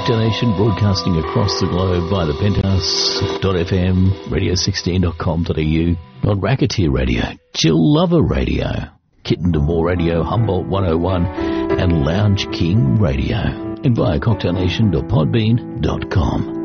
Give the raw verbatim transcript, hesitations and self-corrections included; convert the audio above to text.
Cocktail Nation, broadcasting across the globe via the penthouse dot f m, radio sixteen dot com dot a u, on Racketeer Radio, Jill Lover Radio, Kitten DeMore Radio, Humboldt one oh one, and Lounge King Radio, and via cocktail nation dot podbean dot com.